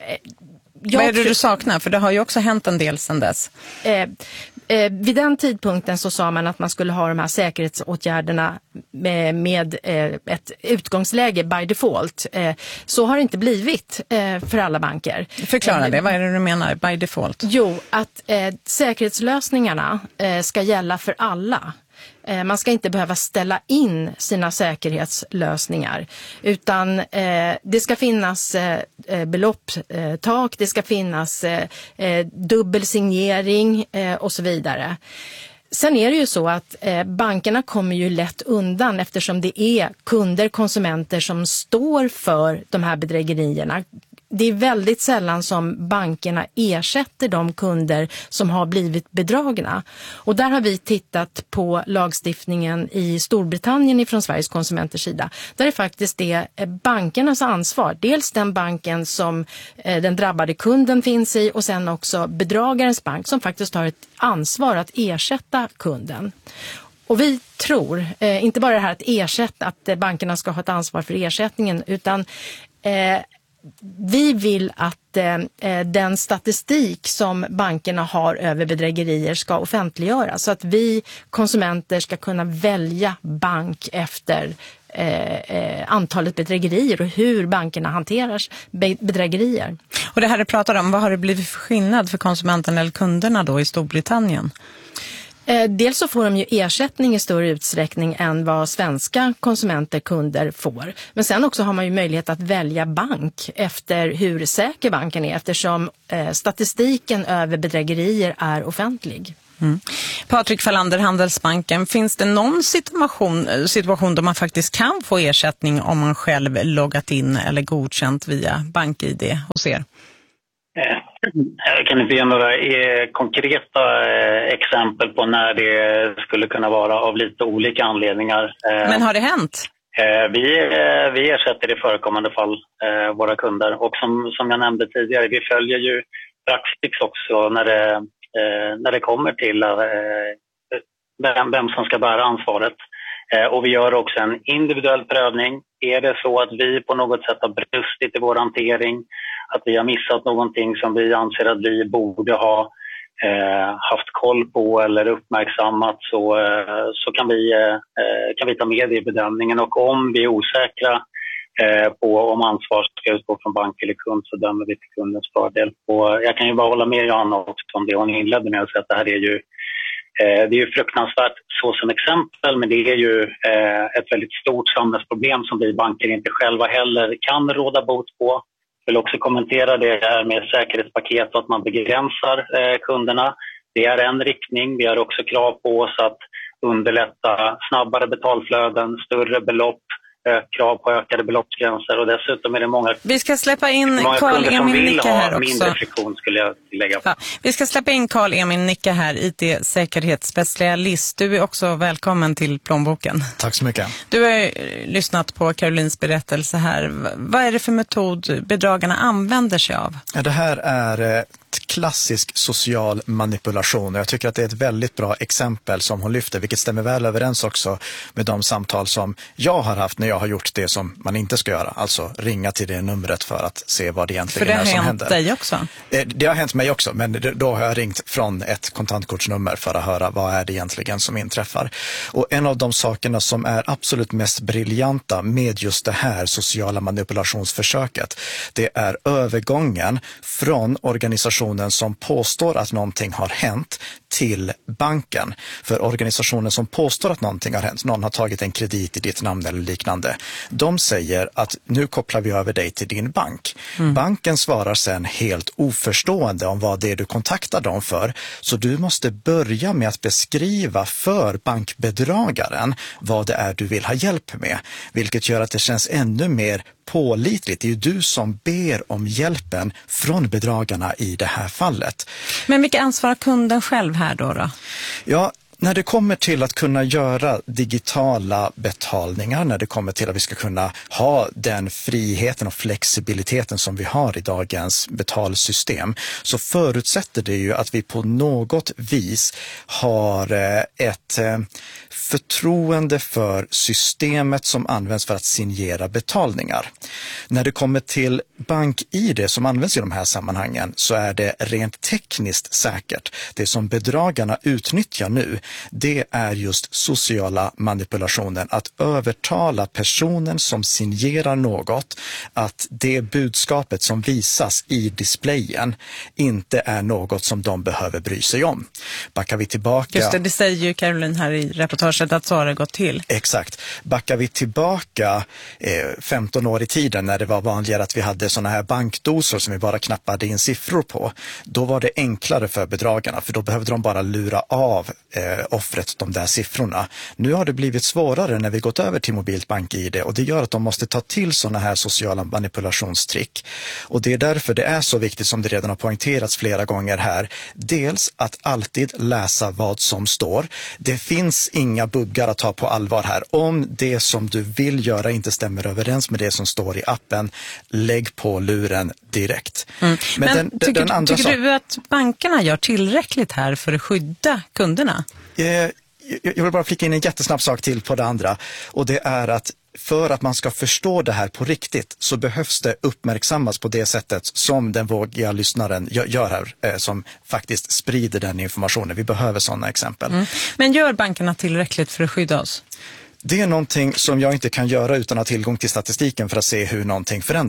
vad är det du saknar? För det har ju också hänt en del sedan dess. Eh, eh, vid den tidpunkten så sa man att man skulle ha de här säkerhetsåtgärderna med, med eh, ett utgångsläge by default. Eh, så har det inte blivit eh, för alla banker. Förklara det, vad är det du menar by default? Jo, att eh, säkerhetslösningarna eh, ska gälla för alla. Man ska inte behöva ställa in sina säkerhetslösningar, utan eh, det ska finnas eh, belopptak, det ska finnas eh, dubbelsignering eh, och så vidare. Sen är det ju så att eh, bankerna kommer ju lätt undan eftersom det är kunder, konsumenter som står för de här bedrägerierna. Det är väldigt sällan som bankerna ersätter de kunder som har blivit bedragna. Och där har vi tittat på lagstiftningen i Storbritannien ifrån Sveriges konsumenters sida. Där är faktiskt det bankernas ansvar. Dels den banken som eh, den drabbade kunden finns i och sen också bedragarens bank som faktiskt har ett ansvar att ersätta kunden. Och vi tror, eh, inte bara det här att ersätta, att eh, bankerna ska ha ett ansvar för ersättningen, utan eh, vi vill att eh, den statistik som bankerna har över bedrägerier ska offentliggöras så att vi konsumenter ska kunna välja bank efter eh, eh, antalet bedrägerier och hur bankerna hanterar bedrägerier. Och det här du pratar om, vad har det blivit för skillnad för konsumenterna eller kunderna då i Storbritannien? Eh, dels så får de ju ersättning i större utsträckning än vad svenska konsumenter, kunder får. Men sen också har man ju möjlighet att välja bank efter hur säker banken är, eftersom eh, statistiken över bedrägerier är offentlig. Mm. Patrik Fallander, Handelsbanken, finns det någon situation, situation där man faktiskt kan få ersättning om man själv loggat in eller godkänt via BankI D hos er? Jag kan inte ge några konkreta exempel på när det skulle kunna vara av lite olika anledningar. Men har det hänt? Vi, vi ersätter i förekommande fall våra kunder, och som, som jag nämnde tidigare, vi följer ju praxis också när det, när det kommer till vem, vem som ska bära ansvaret. Och vi gör också en individuell prövning. Är det så att vi på något sätt har brustit i vår hantering, att vi har missat någonting som vi anser att vi borde ha eh, haft koll på eller uppmärksammat, så, eh, så kan, vi, eh, kan vi ta med det i bedömningen. Och om vi är osäkra eh, på om ansvar ska utgå från bank eller kund, så dömer vi till kundens fördel. Och jag kan ju bara hålla med Johanna också om det hon inledde med att säga att det här är ju eh, det är ju fruktansvärt så som exempel, men det är ju eh, ett väldigt stort samhällsproblem som vi banker inte själva heller kan råda bot på. Jag vill också kommentera det här med säkerhetspaket och att man begränsar eh, kunderna. Det är en riktning. Vi har också krav på oss att underlätta snabbare betalflöden, större belopp, eh, krav på ökade beloppsgränser, och dessutom är det många, vi ska släppa in Carl-Emil Nicka här också. Mindre friktion skulle jag tillägga. Ja, vi ska släppa in Carl-Emil Nicka här, I T-säkerhetsspecialist. Du är också välkommen till Plånboken. Tack så mycket. Du har ju lyssnat på Karolins berättelse här. Vad är det för metod bedragarna använder sig av? Ja, det här är klassisk social manipulation, och jag tycker att det är ett väldigt bra exempel som hon lyfter, vilket stämmer väl överens också med de samtal som jag har haft när jag har gjort det som man inte ska göra, alltså ringa till det numret för att se vad det egentligen är som händer. För det har hänt dig också? Det har hänt mig också, men då har jag ringt från ett kontantkortsnummer för att höra vad är det egentligen som inträffar. Och en av de sakerna som är absolut mest briljanta med just det här sociala manipulationsförsöket, det är övergången från organisationen som påstår att någonting har hänt till banken. För organisationen som påstår att någonting har hänt, någon har tagit en kredit i ditt namn eller liknande, de säger att nu kopplar vi över dig till din bank. Mm. Banken svarar sen helt oförstående om vad det är du kontaktar dem för, så du måste börja med att beskriva för bankbedragaren vad det är du vill ha hjälp med, vilket gör att det känns ännu mer pålitligt. Det är ju du som ber om hjälpen från bedragarna i det här fallet. Men vilka ansvar har kunden själv här då? då? Ja, när det kommer till att kunna göra digitala betalningar, när det kommer till att vi ska kunna ha den friheten och flexibiliteten som vi har i dagens betalsystem, så förutsätter det ju att vi på något vis har ett förtroende för systemet som används för att signera betalningar. När det kommer till BankI D som används i de här sammanhangen, så är det rent tekniskt säkert. Det som bedragarna utnyttjar nu, det är just sociala manipulationen, att övertala personen som signerar något att det budskapet som visas i displayen inte är något som de behöver bry sig om. Backar vi tillbaka... Just det, det säger ju Caroline här i reportaget att så har det gått till. Exakt. Backar vi tillbaka eh, femton år i tiden när det var vanligare att vi hade såna här bankdosor som vi bara knappade in siffror på, då var det enklare för bedragarna, för då behövde de bara lura av eh, offret de där siffrorna. Nu har det blivit svårare när vi gått över till mobilt BankI D, och det gör att de måste ta till såna här sociala manipulationstrick. Och det är därför det är så viktigt, som det redan har poängterats flera gånger här, dels att alltid läsa vad som står. Det finns inga buggar att ta på allvar här. Om det som du vill göra inte stämmer överens med det som står i appen, lägg på luren direkt. Mm. Men, Men den, tycker, den andra tycker så... du att bankerna gör tillräckligt här för att skydda kunderna? Eh, jag vill bara flika in en jättesnabb sak till på det andra, och det är att för att man ska förstå det här på riktigt så behövs det uppmärksammas på det sättet som den vågiga lyssnaren gör här, som faktiskt sprider den informationen. Vi behöver sådana exempel. Mm. Men gör bankerna tillräckligt för att skydda oss? Det är någonting som jag inte kan göra utan att ha tillgång till statistiken för att se hur någonting förändras.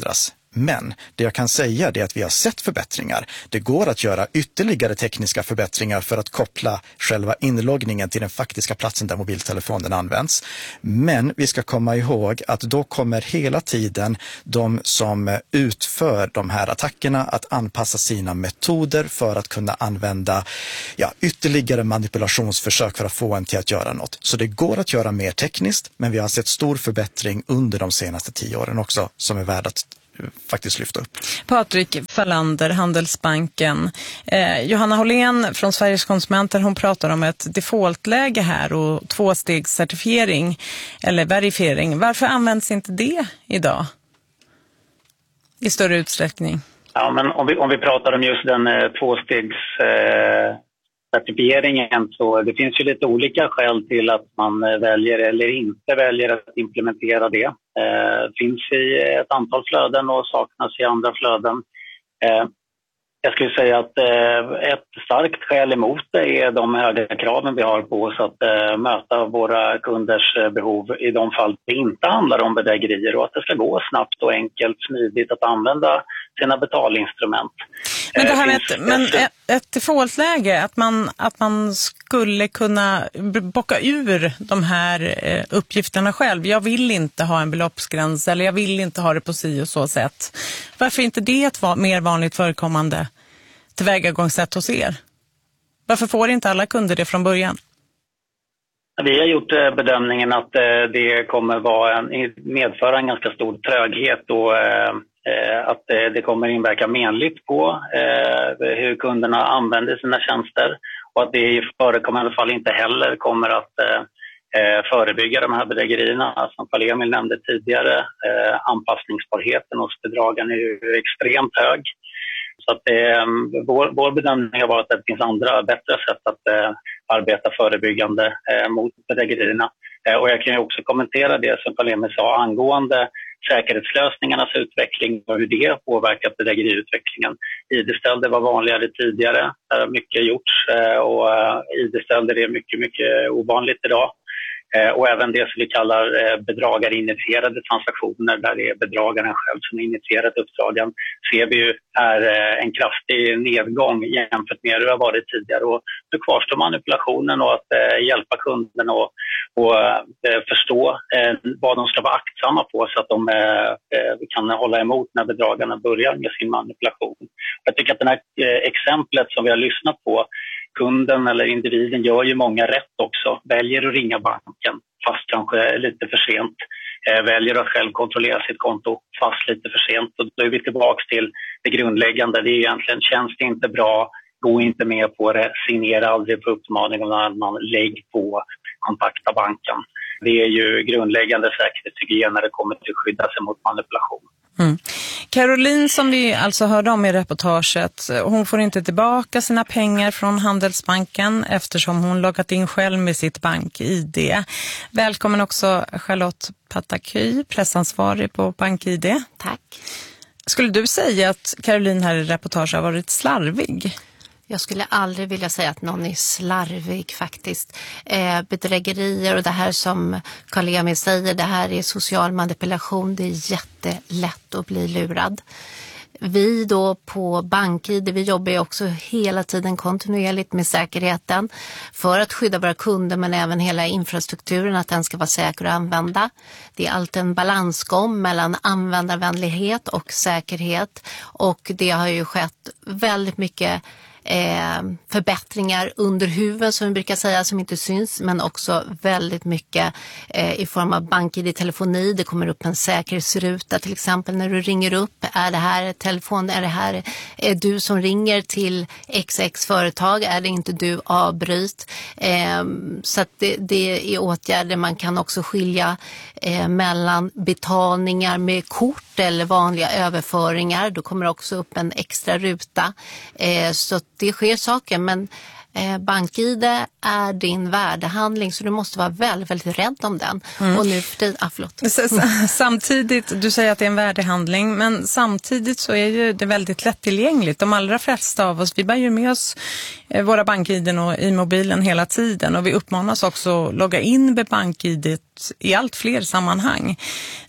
Men det jag kan säga är att vi har sett förbättringar. Det går att göra ytterligare tekniska förbättringar för att koppla själva inloggningen till den faktiska platsen där mobiltelefonen används. Men vi ska komma ihåg att då kommer hela tiden de som utför de här attackerna att anpassa sina metoder för att kunna använda ja, ytterligare manipulationsförsök för att få en till att göra något. Så det går att göra mer tekniskt, men vi har sett stor förbättring under de senaste tio åren också som är värd att faktiskt lyfta upp. Patrik Fallander, Handelsbanken. Eh, Johanna Hållén från Sveriges konsumenter, hon pratar om ett defaultläge här och tvåstegscertifiering eller verifiering. Varför används inte det idag i större utsträckning? Ja, men om vi, om vi pratar om just den eh, tvåstegs eh, certifieringen, så det finns ju lite olika skäl till att man väljer eller inte väljer att implementera det. Det finns i ett antal flöden och saknas i andra flöden. Jag skulle säga att ett starkt skäl emot det är de höga kraven vi har på oss att möta våra kunders behov i de fall det inte handlar om bedrägerier, och att det ska gå snabbt och enkelt, smidigt att använda sina betalinstrument. Men det här med ett, men ett defaultläge, att man, att man skulle kunna bocka ur de här uppgifterna själv. Jag vill inte ha en beloppsgräns eller jag vill inte ha det på si och så sätt. Varför är inte det ett mer vanligt förekommande tillvägagångssätt hos er? Varför får inte alla kunder det från början? Vi har gjort bedömningen att det kommer vara en, medföra en ganska stor tröghet och att det kommer inverka menligt på hur kunderna använder sina tjänster, och att det i förekommande fall inte heller kommer att förebygga de här bedrägerierna. Som Carl Emil nämnde tidigare, anpassningsbarheten hos bedragaren är ju extremt hög. Så att det, vår, vår bedömning har varit att det finns andra bättre sätt att eh, arbeta förebyggande eh, mot bedrägerierna. Eh, och jag kan ju också kommentera det som Carl-Emil sa angående säkerhetslösningarnas utveckling och hur det har påverkat bedrägeriutvecklingen. I D-stölder var vanligare tidigare, där har mycket gjorts eh, och eh, I D-stölder är mycket, mycket ovanligt idag. Och även det som vi kallar bedragarinitierade transaktioner, där det är bedragaren själv som initierat uppdragen, ser vi ju är en kraftig nedgång jämfört med hur det har varit tidigare. Och nu kvarstår manipulationen och att hjälpa kunden och, och förstå vad de ska vara aktsamma på så att de kan hålla emot när bedragarna börjar med sin manipulation. Jag tycker att det här exemplet som vi har lyssnat på, kunden eller individen gör ju många rätt också. Väljer att ringa banken fast kanske lite för sent. Eh, väljer att själv kontrollera sitt konto fast lite för sent. Och då är vi tillbaka till det grundläggande. Det är egentligen, känns det inte bra, gå inte med på det, signera aldrig på uppmaning om någon annan, lägg på, kontakta banken. Det är ju grundläggande säkerhetshygien när det kommer till att skydda sig mot manipulation. Mm. Caroline, som vi alltså hörde om i reportaget, hon får inte tillbaka sina pengar från Handelsbanken eftersom hon loggat in själv med sitt bank-I D. Välkommen också Charlotte Pataky, pressansvarig på BankID. Tack. Skulle du säga att Caroline här i reportaget har varit slarvig? Jag skulle aldrig vilja säga att någon är slarvig faktiskt. Eh, bedrägerier och det här som Carl-Emil säger, det här är social manipulation. Det är jättelätt att bli lurad. Vi då på BankID, vi jobbar ju också hela tiden kontinuerligt med säkerheten för att skydda våra kunder, men även hela infrastrukturen, att den ska vara säker att använda. Det är alltid en balansgång mellan användarvänlighet och säkerhet, och det har ju skett väldigt mycket Eh, förbättringar under huven som vi brukar säga, som inte syns, men också väldigt mycket eh, i form av BankID-telefoni. Det kommer upp en säkerhetsruta till exempel när du ringer upp. Är det här telefon, är det här är du som ringer till X X företag, är det inte du, avbryt. Eh, så att det, det är åtgärder. Man kan också skilja eh, mellan betalningar med kort eller vanliga överföringar. Då kommer också upp en extra ruta. Eh, så det sker saker, men Eh, BankID är din värdehandling så du måste vara väldigt, väldigt rädd om den. Mm. Och nu för dig, ah, förlåt. Samtidigt, du säger att det är en värdehandling, men samtidigt så är ju det väldigt lättillgängligt. De allra flesta av oss, vi bär ju med oss våra BankID och i mobilen hela tiden och vi uppmanas också att logga in med BankID i allt fler sammanhang.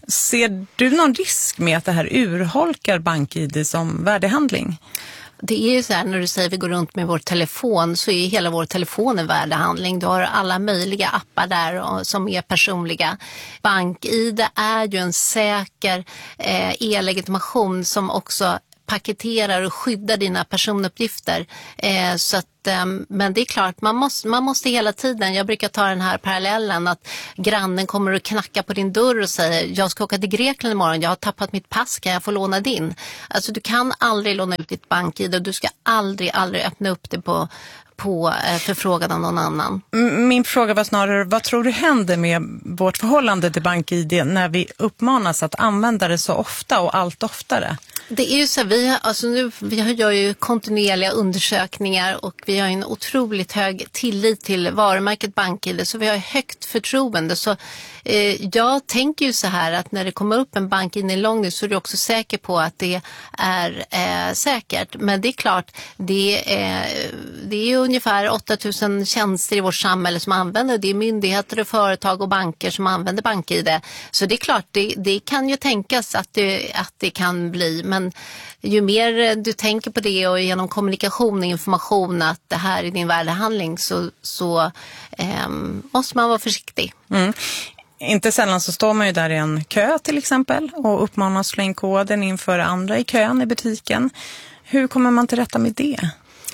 Ser du någon risk med att det här urholkar BankID som värdehandling? Det är ju så här, när du säger att vi går runt med vår telefon så är hela vår telefon en värdehandling. Du har alla möjliga appar där som är personliga. BankID är ju en säker eh, e-legitimation som också paketerar och skyddar dina personuppgifter. Eh, så att, eh, men det är klart, man måste, man måste hela tiden, jag brukar ta den här parallellen att grannen kommer att knacka på din dörr och säger jag ska åka till Grekland imorgon, jag har tappat mitt pass, kan jag få låna din? Alltså du kan aldrig låna ut ditt BankID och du ska aldrig, aldrig öppna upp det på på förfrågan av någon annan. Min fråga var snarare, vad tror du händer med vårt förhållande till BankID när vi uppmanas att använda det så ofta och allt oftare? Det är ju så, vi, har, alltså nu, vi gör ju kontinuerliga undersökningar och vi har en otroligt hög tillit till varumärket BankID, så vi har högt förtroende. Så eh, jag tänker ju så här att när det kommer upp en BankID-inloggning så är du också säker på att det är eh, säkert. Men det är klart, det, eh, det är ju ungefär åtta tusen tjänster i vårt samhälle som använder det. är myndigheter och företag och banker som använder BankID. Så det är klart, det, det kan ju tänkas att det, att det kan bli. Men ju mer du tänker på det och genom kommunikation och information att det här är din värdehandling så, så eh, måste man vara försiktig. Mm. Inte sällan så står man ju där i en kö till exempel och uppmanas slå in koden inför andra i kön i butiken. Hur kommer man till rätta med det?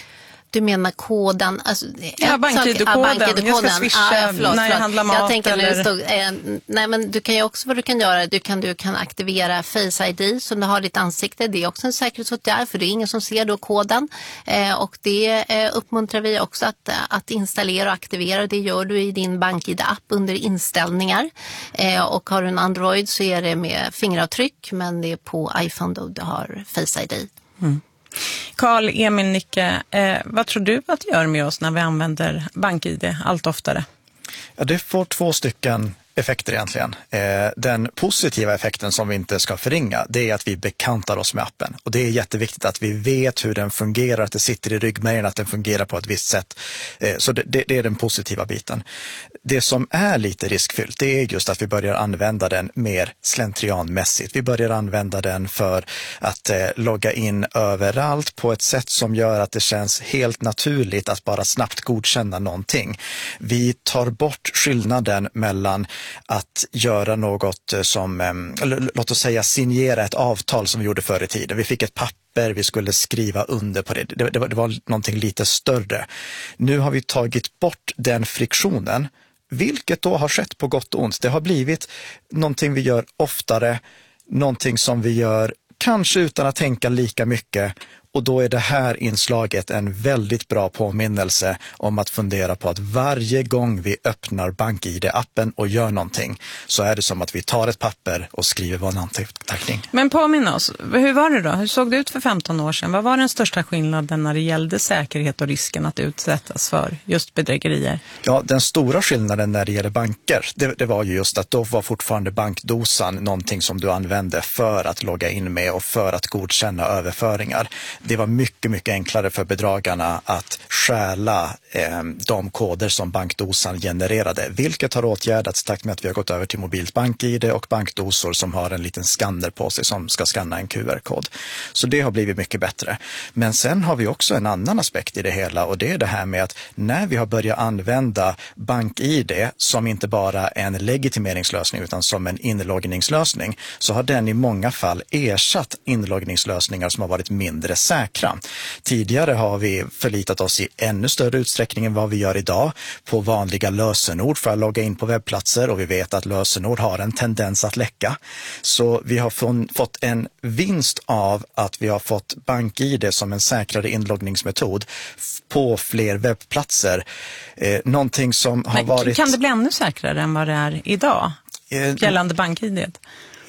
Du menar koden? Alltså, ja, BankID-koden. Ja, jag ska swisha ah, ja, förlåt, när jag förlåt. handlar mat. Jag tänker eller... stod, eh, nej, men du kan ju också, vad du kan göra, du kan, du kan aktivera Face I D som du har ditt ansikte. Det är också en säkerhetsåtgärd för det är ingen som ser då koden. Eh, och det eh, uppmuntrar vi också att, att installera och aktivera. Det gör du i din BankID-app under inställningar. Eh, och har du en Android så är det med fingeravtryck, men det är på iPhone då du har Face I D. Mm. Carl Emil Nicke, eh, vad tror du att det gör med oss när vi använder BankID allt oftare? Ja, det får två stycken effekter egentligen. Eh, den positiva effekten som vi inte ska förringa, det är att vi bekantar oss med appen. Och det är jätteviktigt att vi vet hur den fungerar, att det sitter i ryggmärgen, att den fungerar på ett visst sätt. Eh, så det, det, det är den positiva biten. Det som är lite riskfyllt, det är just att vi börjar använda den mer slentrianmässigt. Vi börjar använda den för att eh, logga in överallt på ett sätt som gör att det känns helt naturligt att bara snabbt godkänna någonting. Vi tar bort skillnaden mellan att göra något som, eller, låt oss säga signera ett avtal som vi gjorde förr i tiden. Vi fick ett papper, vi skulle skriva under på det. Det, det, var, det var någonting lite större. Nu har vi tagit bort den friktionen, vilket då har skett på gott och ont. Det har blivit någonting vi gör oftare, någonting som vi gör kanske utan att tänka lika mycket. Och då är det här inslaget en väldigt bra påminnelse om att fundera på att varje gång vi öppnar BankID-appen och gör någonting så är det som att vi tar ett papper och skriver vår namnteckning. Men påminn oss, hur var det då? Hur såg det ut för femton år sedan? Vad var den största skillnaden när det gällde säkerhet och risken att utsättas för just bedrägerier? Ja, den stora skillnaden när det gäller banker, det, det var ju just att då var fortfarande bankdosan någonting som du använde för att logga in med och för att godkänna överföringar. Det var mycket, mycket enklare för bedragarna att stjäla eh, de koder som bankdosan genererade, vilket har åtgärdats takt med att vi har gått över till mobilt BankID och bankdosor som har en liten skanner på sig som ska skanna en Q R-kod. Så det har blivit mycket bättre. Men sen har vi också en annan aspekt i det hela och det är det här med att när vi har börjat använda BankID som inte bara en legitimeringslösning utan som en inloggningslösning så har den i många fall ersatt inloggningslösningar som har varit mindre säkra. Säkra. Tidigare har vi förlitat oss i ännu större utsträckning än vad vi gör idag på vanliga lösenord för att logga in på webbplatser och vi vet att lösenord har en tendens att läcka. Så vi har fått en vinst av att vi har fått BankID som en säkrare inloggningsmetod på fler webbplatser. Eh, någonting som har Men, varit... Kan det bli ännu säkrare än vad det är idag gällande BankID?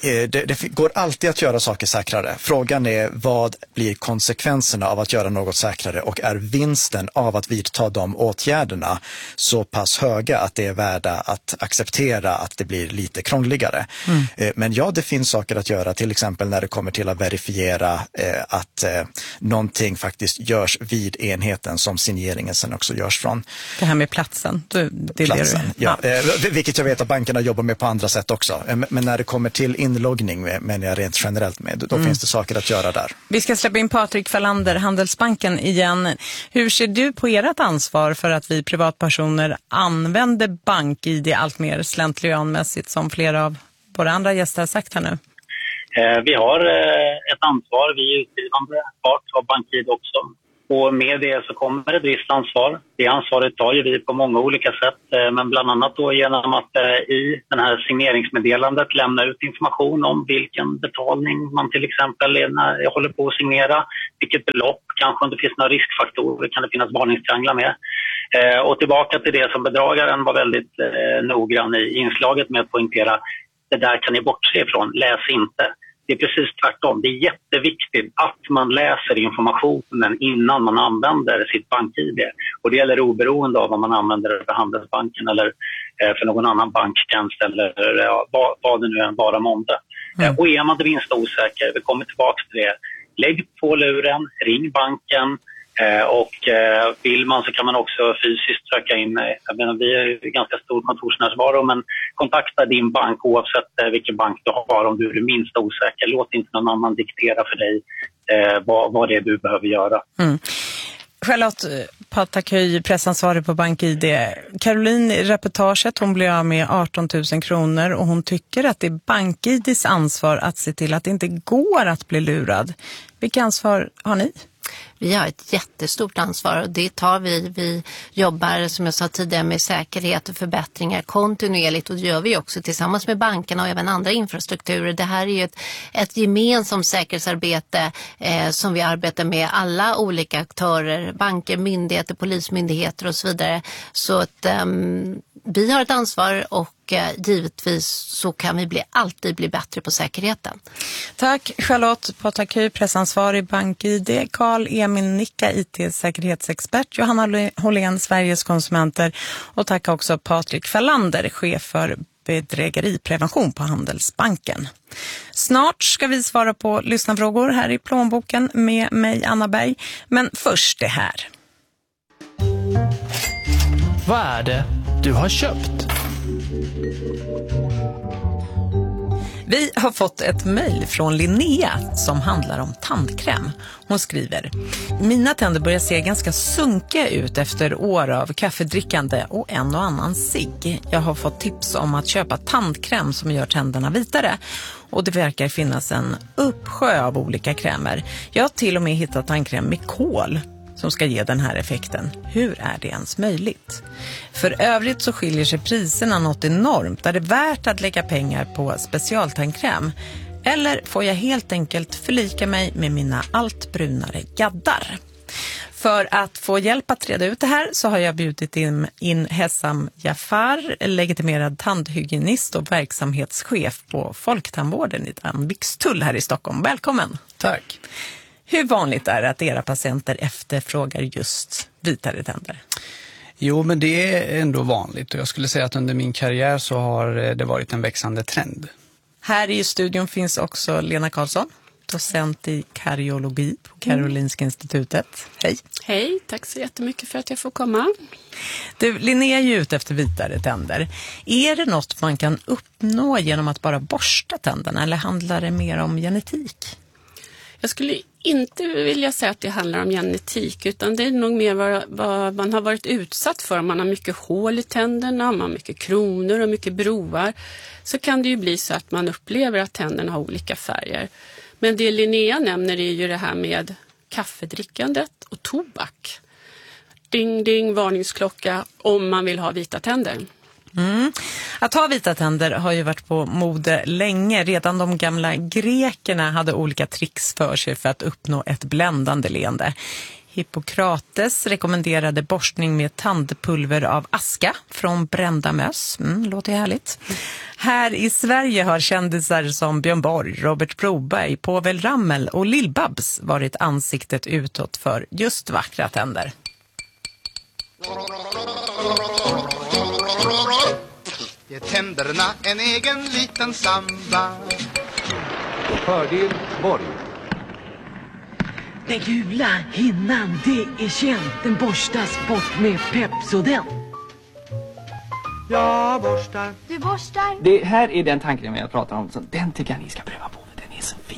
det, det går alltid att göra saker säkrare. Frågan är vad blir konsekvenserna av att göra något säkrare och är vinsten av att vidta de åtgärderna så pass höga att det är värda att acceptera att det blir lite krångligare. Mm. Men ja, det finns saker att göra, till exempel när det kommer till att verifiera eh, att eh, någonting faktiskt görs vid enheten som signeringen sen också görs från. Det här med platsen. Du, det är platsen, det du... ja. ja. Eh, vilket jag vet att bankerna jobbar med på andra sätt också. Eh, men när det kommer till inloggning, men jag rent generellt med, då mm. finns det saker att göra där. Vi ska släppa in Patrik Fallander, Handelsbanken igen. Hur ser du på ert ansvar för att vi privatpersoner använder bank-I D allt mer slentrianmässigt som flera av våra andra gäster har sagt här nu? Eh, vi har eh, ett ansvar, vi är utgivande part av BankID också. Och med det så kommer ett visst ansvar. Det ansvaret tar ju vi på många olika sätt, eh, men bland annat då genom att eh, i den här signeringsmeddelandet lämna ut information om vilken betalning man till exempel är när jag håller på att signera, vilket belopp, kanske om det finns några riskfaktorer, kan det finnas varningstrianglar med. Eh, och tillbaka till det som bedragaren var väldigt eh, noggrann i inslaget med att poängtera, det där kan ni bortse ifrån, läs inte. Det är precis tvärtom. Det är jätteviktigt att man läser informationen innan man använder sitt BankID. Och det gäller oberoende av om man använder det för Handelsbanken eller för någon annan banktjänst eller ja, vad, vad det nu än vara månde. Mm. Och är man det minsta osäker, vi kommer tillbaka till det. Lägg på luren, ring banken. Eh, och eh, vill man så kan man också fysiskt söka in, jag menar, vi är ganska stor kontorsnärvaro, men kontakta din bank oavsett eh, vilken bank du har om du är det minsta osäker. Låt inte någon annan diktera för dig eh, vad, vad det är du behöver göra. Mm. Charlotte Pataköy, pressansvarig på BankID. Caroline i reportaget, hon blir av med arton tusen kronor och hon tycker att det är BankIDs ansvar att se till att det inte går att bli lurad. Vilket ansvar har ni? Vi har ett jättestort ansvar och det tar vi. Vi jobbar, som jag sa tidigare, med säkerhet och förbättringar kontinuerligt, och det gör vi också tillsammans med bankerna och även andra infrastrukturer. Det här är ju ett, ett gemensamt säkerhetsarbete eh, som vi arbetar med alla olika aktörer, banker, myndigheter, polismyndigheter och så vidare. Så att eh, vi har ett ansvar och givetvis så kan vi bli, alltid bli bättre på säkerheten. Tack Charlotte Pataköy, pressansvarig BankID, Carl Emil Nicka, I T-säkerhetsexpert, Johanna Hållén, Sveriges konsumenter, och tack också Patrik Fallander, chef för bedrägeriprevention på Handelsbanken. Snart ska vi svara på lyssnarfrågor här i Plånboken med mig, Anna Berg, men först det här. Vad är det du har köpt? Vi har fått ett mejl från Linnea som handlar om tandkräm. Hon skriver: mina tänder börjar se ganska sunkiga ut efter år av kaffedrickande och en och annan cigg. Jag har fått tips om att köpa tandkräm som gör tänderna vitare. Och det verkar finnas en uppsjö av olika krämer. Jag har till och med hittat tandkräm med kol som ska ge den här effekten. Hur är det ens möjligt? För övrigt så skiljer sig priserna något enormt. Är det värt att lägga pengar på specialtandkräm? Eller får jag helt enkelt förlika mig med mina allt brunare gaddar? För att få hjälp att reda ut det här så har jag bjudit in, in Hessam Jafar, legitimerad tandhygienist och verksamhetschef på Folktandvården i Danvikstull här i Stockholm. Välkommen! Tack! Hur vanligt är det att era patienter efterfrågar just vitare tänder? Jo, men det är ändå vanligt, och jag skulle säga att under min karriär så har det varit en växande trend. Här i studion finns också Lena Karlsson, docent i kariologi på Karolinska mm. institutet. Hej! Hej, tack så jättemycket för att jag får komma. Du, Linnea är ju ute efter vitare tänder. Är det något man kan uppnå genom att bara borsta tänderna, eller handlar det mer om genetik? Jag skulle inte vilja säga att det handlar om genetik, utan det är nog mer vad, vad man har varit utsatt för. Om man har mycket hål i tänderna, om man har mycket kronor och mycket broar, så kan det ju bli så att man upplever att tänderna har olika färger. Men det Linnea nämner är ju det här med kaffedrickandet och tobak. Ding, ding, varningsklocka om man vill ha vita tänder. Mm. Att ha vita tänder har ju varit på mode länge. Redan de gamla grekerna hade olika tricks för sig för att uppnå ett bländande leende. Hippokrates rekommenderade borstning med tandpulver av aska från brända möss. Mm, låter härligt. Här i Sverige har kändisar som Björn Borg, Robert Broberg, Povel Ramel och Lill-Babs varit ansiktet utåt för just vackra tänder. Ge tänderna en egen liten samba. Fördel Borg. Den gula hinnan, det är känt. Den borstas bort med Pepsodent. Jag borstar. Du borstar. Det här är den tanken jag pratar om. Så den tycker jag ni ska pröva på. Den är så fin.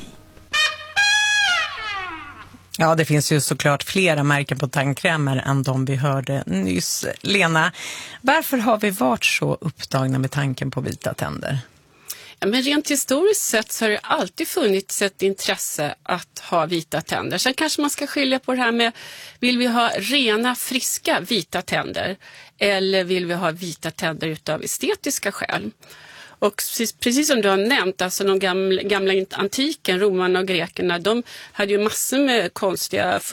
Ja, det finns ju såklart flera märken på tandkrämer än de vi hörde nyss. Lena, varför har vi varit så upptagna med tanken på vita tänder? Ja, men rent historiskt sett så har det alltid funnits ett intresse att ha vita tänder. Sen kanske man ska skilja på det här med, vill vi ha rena, friska vita tänder eller vill vi ha vita tänder utav estetiska skäl? Och precis, precis som du har nämnt, alltså de gamla, gamla antiken, romarna och grekerna, de hade ju massor med konstiga